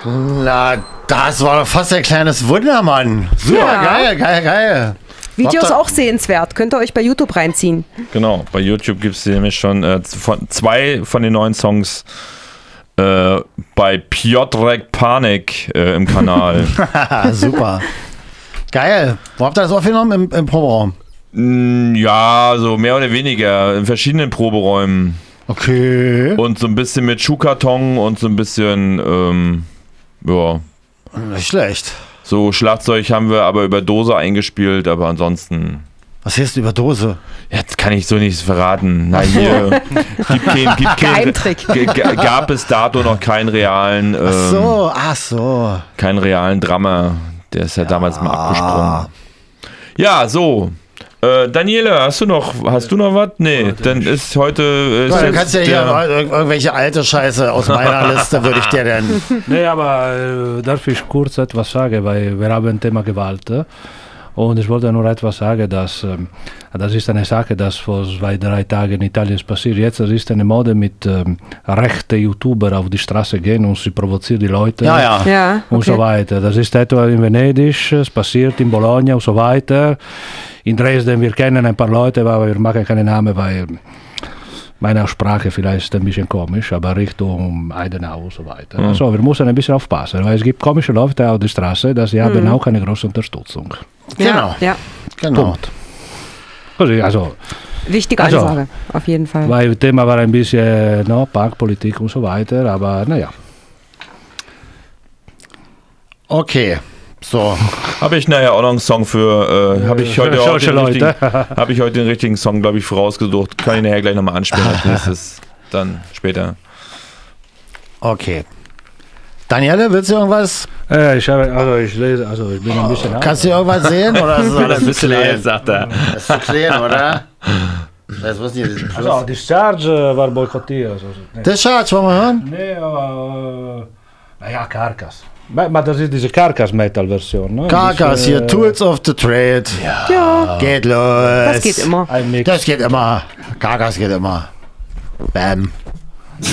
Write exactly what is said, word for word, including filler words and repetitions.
Na, das war doch fast ein kleines Wunder, Mann. Super, Ja. geil, geil, geil. Video ist Habt ihr- auch sehenswert. Könnt ihr euch bei YouTube reinziehen. Genau, bei YouTube gibt es nämlich schon äh, von, zwei von den neuen Songs äh, bei Piotrek Panik äh, im Kanal. Ah, super. Geil. Wo habt ihr das aufgenommen? Im, im Proberaum? Mm, ja, so mehr oder weniger in verschiedenen Proberäumen. Okay. Und so ein bisschen mit Schuhkarton und so ein bisschen, ähm, ja, Nicht schlecht. so Schlagzeug haben wir aber über Dose eingespielt, aber ansonsten, Was heißt über Dose? ja, das kann ich so nicht verraten. Nein, hier gibt kein, gibt kein, Geheimtrick. g- g- gab es dato noch keinen realen, ähm, Ach so, ach so. keinen realen Drummer. Der ist ja, damals mal abgesprungen. Ja, so. Äh, Daniele, hast du noch, hast du noch was? Nee, dann ist heute. Ist Ja, dann jetzt kannst du ja hier der- ir- irgendwelche alte Scheiße aus meiner Liste, würde ich dir dann. Nee, aber äh, darf ich kurz etwas sagen, weil wir haben ein Thema Gewalt. äh, Und ich wollte nur etwas sagen, dass ähm, das ist eine Sache, das vor zwei, drei Tagen in Italien ist passiert. Jetzt ist eine Mode mit ähm, rechten YouTuber auf die Straße gehen und sie provozieren die Leute. Ja, ja. Ja, Und so okay. weiter. Das ist etwa in Venedig, es passiert in Bologna und so weiter. In Dresden, wir kennen ein paar Leute, aber wir machen keine Namen, weil meine Aussprache vielleicht ist ein bisschen komisch, aber Richtung Eidenau und so weiter. Mhm. Also wir müssen ein bisschen aufpassen, weil es gibt komische Leute auf der Straße, dass sie haben auch eine große Unterstützung. Genau. Ja, ja. Genau. Punkt. Also, also, Wichtige Also. Ansage, auf jeden Fall. weil das Thema war ein bisschen no, Parkpolitik und so weiter, aber naja. Okay. So. Habe ich nachher auch noch einen Song für, äh, habe ich heute auch solche den richtigen, Leute. habe ich heute den richtigen Song, glaube ich, vorausgesucht. Kann ich nachher gleich nochmal anspielen als nächstes, dann später. Okay. Daniele, willst du irgendwas? Äh, ich habe, also ich lese, also ich bin ein bisschen Kannst du irgendwas sehen? Oder ist das alles zu klein? sagt er. Das ist zu klein, oder? Das muss nicht. Also, Discharge äh, war boykottiert. Also, nee. Discharge, wollen wir hören? Nee, aber. Äh, naja, Carcass. Aber das ist diese Carcass-Metal-Version. Ne? Carcass Das, hier, äh, Tools of the Trade. Ja, Geht los. das geht immer. Ein Mix. Das geht immer. Carcass geht immer. Bam.